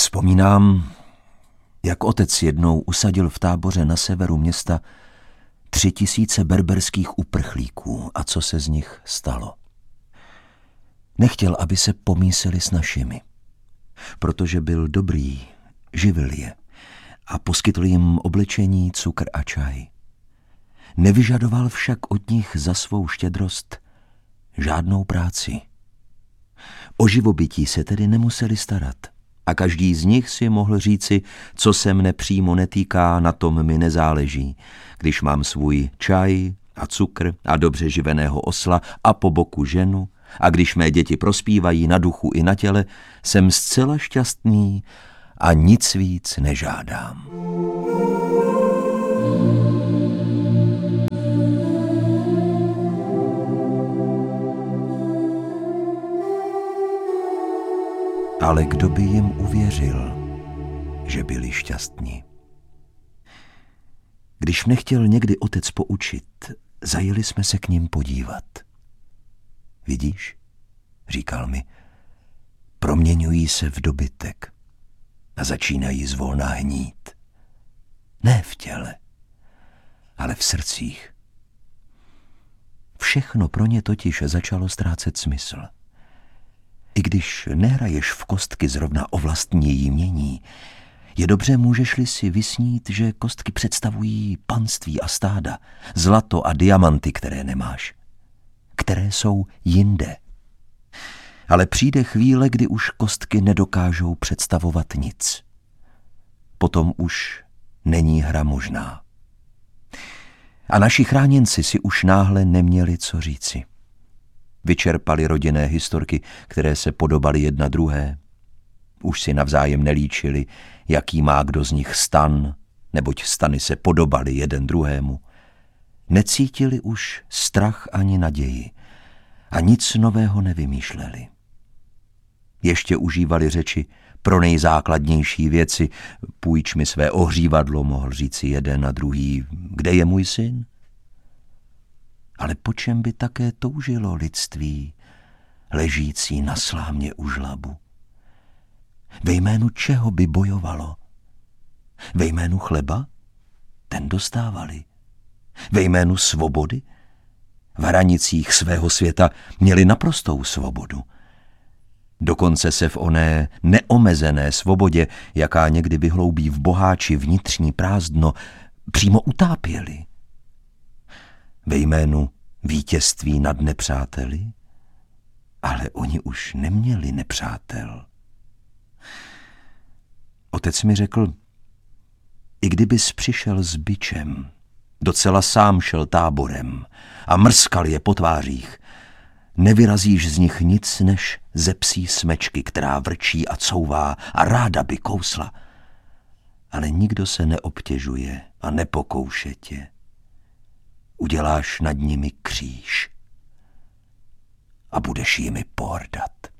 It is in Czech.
Vzpomínám, jak otec jednou usadil v táboře na severu města 3000 berberských uprchlíků a co se z nich stalo. Nechtěl, aby se pomísili s našimi, protože byl dobrý, živil je a poskytl jim oblečení, cukr a čaj. Nevyžadoval však od nich za svou štědrost žádnou práci. O živobytí se tedy nemuseli starat a každý z nich si mohl říci, co se mne přímo netýká, na tom mi nezáleží, když mám svůj čaj a cukr a dobře živeného osla a po boku ženu a když mé děti prospívají na duchu i na těle, jsem zcela šťastný a nic víc nežádám. Ale kdo by jim uvěřil, že byli šťastní? Když mě chtěl někdy otec poučit, zajeli jsme se k ním podívat. Vidíš, říkal mi, proměňují se v dobytek a začínají zvolna hnít. Ne v těle, ale v srdcích. Všechno pro ně totiž začalo ztrácet smysl. I když nehraješ v kostky zrovna o vlastní jmění, je dobře, můžeš-li si vysnít, že kostky představují panství a stáda, zlato a diamanty, které nemáš, které jsou jinde. Ale přijde chvíle, kdy už kostky nedokážou představovat nic. Potom už není hra možná. A naši chráněnci si už náhle neměli co říci. Vyčerpali rodinné historky, které se podobaly jedna druhé. Už si navzájem nelíčili, jaký má kdo z nich stan, neboť stany se podobaly jeden druhému. Necítili už strach ani naději a nic nového nevymýšleli. Ještě užívali řeči pro nejzákladnější věci. Půjč mi své ohřívadlo, mohl říci jeden a druhý. Kde je můj syn? Ale po čem by také toužilo lidství, ležící na slámě u žlabu? Ve jménu čeho by bojovalo? Ve jménu chleba? Ten dostávali. Ve jménu svobody? V hranicích svého světa měli naprostou svobodu. Dokonce se v oné neomezené svobodě, jaká někdy vyhloubí v boháči vnitřní prázdno, přímo utápěli. Ve jménu vítězství nad nepřáteli, ale oni už neměli nepřátel. Otec mi řekl, i kdybys přišel s bičem, docela sám šel táborem a mrskal je po tvářích, nevyrazíš z nich nic než ze psí smečky, která vrčí a couvá a ráda by kousla. Ale nikdo se neobtěžuje a nepokouše tě. Uděláš nad nimi kříž a budeš jimi pohrdat.